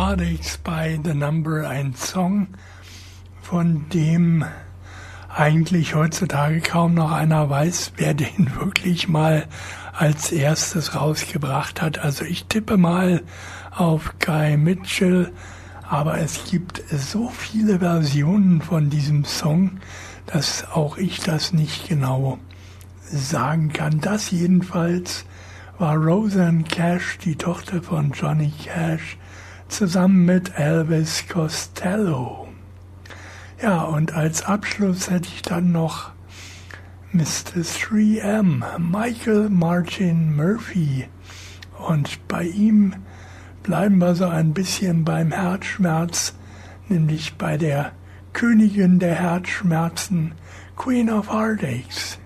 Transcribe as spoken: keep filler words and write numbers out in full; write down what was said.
Heartaches by the Number, ein Song, von dem eigentlich heutzutage kaum noch einer weiß, wer den wirklich mal als erstes rausgebracht hat. Also ich tippe mal auf Guy Mitchell, aber es gibt so viele Versionen von diesem Song, dass auch ich das nicht genau sagen kann. Das jedenfalls war Rosanne Cash, die Tochter von Johnny Cash, zusammen mit Elvis Costello. Ja, und als Abschluss hätte ich dann noch Mister drei M, Michael Martin Murphey. Und bei ihm bleiben wir so ein bisschen beim Herzschmerz, nämlich bei der Königin der Herzschmerzen, Queen of Heartaches.